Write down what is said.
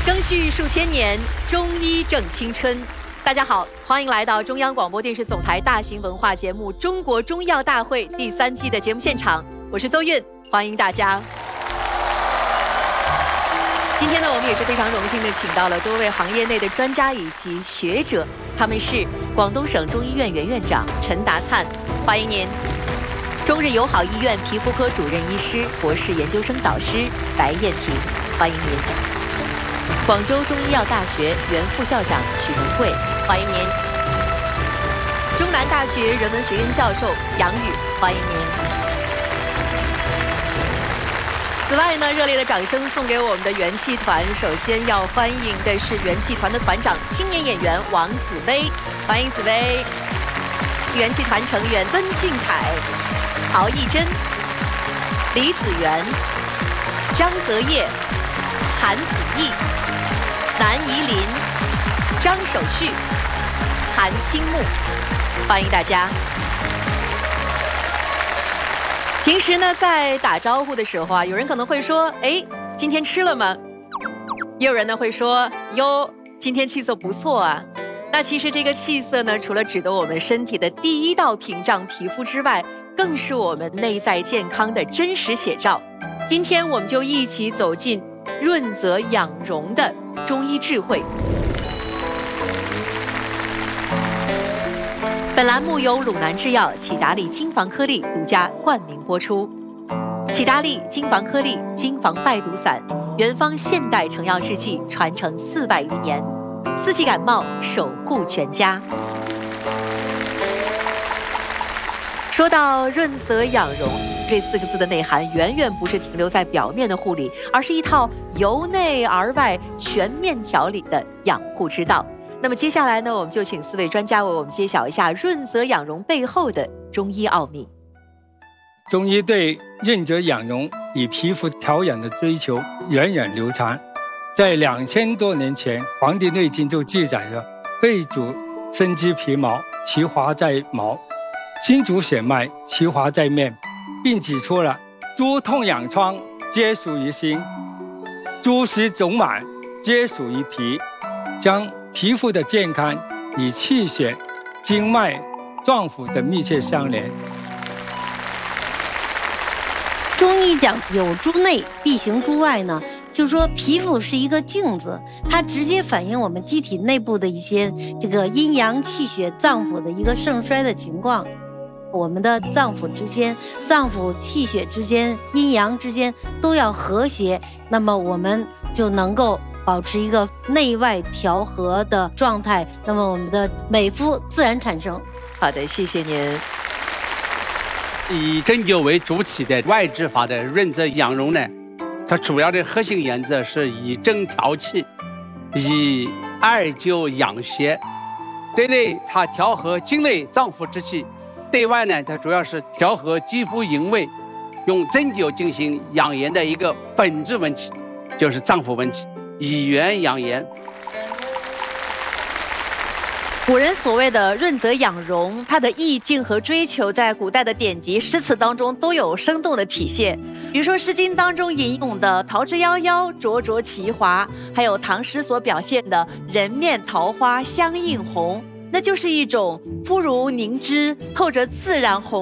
更续数千年，中医正青春。大家好，欢迎来到中央广播电视总台大型文化节目《中国中医药大会》第3季的节目现场，我是邹韵，欢迎大家。今天呢，我们也是非常荣幸的请到了多位行业内的专家以及学者，他们是广东省中医院原院长陈达灿，欢迎您；中日友好医院皮肤科主任医师、博士研究生导师白燕婷，欢迎您；广州中医药大学原副校长许文贵，欢迎您；中南大学人文学院教授杨宇，欢迎您。此外呢，热烈的掌声送给我们的元气团。首先要欢迎的是元气团的团长、青年演员王子薇，欢迎紫薇；元气团成员温俊凯、陶艺珍、李子源、张泽业、韩子毅、南怡林、张守旭、韩青木，欢迎大家。平时呢，在打招呼的时候啊，有人可能会说：“哎，今天吃了吗？”也有人呢会说：“哟，今天气色不错啊。”那其实这个气色呢，除了指的我们身体的第一道屏障皮肤之外，更是我们内在健康的真实写照。今天我们就一起走进润泽养荣的中医智慧。本栏目由鲁南制药启达利金防颗粒独家冠名播出。启达利金防颗粒金防败毒散，原方现代成药制剂，传承400余年，四季感冒守护全家。说到润泽养荣这4个字的内涵，远远不是停留在表面的护理，而是一套由内而外全面调理的养护之道。那么接下来呢，我们就请4位专家为我们揭晓一下润泽养荣背后的中医奥秘。 中医对润泽养荣以皮肤调养的追求源远流长，在2000多年前，《黄帝内经》就记载了肺主生肌皮毛，其华在毛；心主血脉，其华在面，并指出了诸痛痒疮皆属于心，诸湿肿满皆属于脾，将皮肤的健康与气血、经脉、脏腑的密切相连。 中医讲有诸内必行诸外呢，就说皮肤是一个镜子，它直接反映我们机体内部的一些这个阴阳气血脏腑的一个盛衰的情况。我们的脏腑之间、脏腑气血之间、阴阳之间都要和谐，那么我们就能够保持一个内外调和的状态，那么我们的美肤自然产生。 好的，谢谢您。 以针灸为主体的外治法的润泽养荣呢，它主要的核心原则是以针调气，以艾灸养血。对内它调和经内脏腑之气，对外呢它主要是调和肌肤营卫，用针灸进行养颜的一个本质问题，就是脏腑问题，以源养颜。 古人所谓的润泽养荣，它的意境和追求在古代的典籍诗词当中都有生动的体现。比如说《诗经》当中引用的桃之夭夭，灼灼其华，还有唐诗所表现的人面桃花相映红，那就是一种肤如凝脂、透着自然红